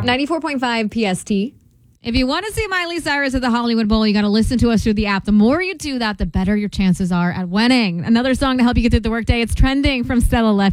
94.5 PST. If you want to see Miley Cyrus at the Hollywood Bowl, you got to listen to us through the app. The more you do that, the better your chances are at winning. Another song to help you get through the workday. It's trending from Stella Left.